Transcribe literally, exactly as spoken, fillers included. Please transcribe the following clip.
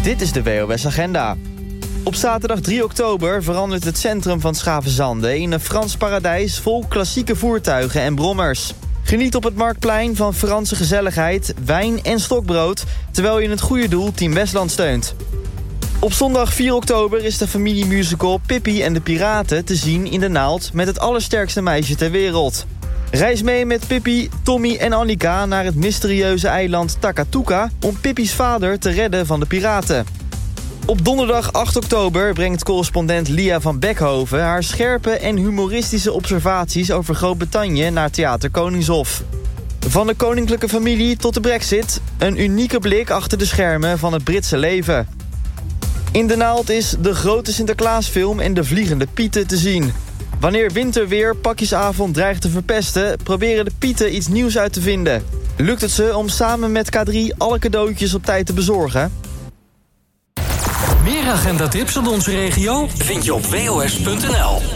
Dit is de W O S-agenda. Op zaterdag drie oktober verandert het centrum van Schavenzande in een Frans paradijs vol klassieke voertuigen en brommers. Geniet op het Marktplein van Franse gezelligheid, wijn en stokbrood, terwijl je het goede doel Team Westland steunt. Op zondag vier oktober is de familiemusical Pippi en de Piraten te zien in de Naald met het allersterkste meisje ter wereld. Reis mee met Pippi, Tommy en Annika naar het mysterieuze eiland Takatuka om Pippi's vader te redden van de piraten. Op donderdag acht oktober brengt correspondent Lia van Beckhoven haar scherpe en humoristische observaties over Groot-Brittannië naar Theater Koningshof. Van de koninklijke familie tot de Brexit, een unieke blik achter de schermen van het Britse leven. In de Naald is de grote Sinterklaasfilm en de Vliegende Pieten te zien. Wanneer winterweer pakjesavond dreigt te verpesten, proberen de Pieten iets nieuws uit te vinden. Lukt het ze om samen met K drie alle cadeautjes op tijd te bezorgen? Meer agendatips uit onze regio vind je op W O S punt N L.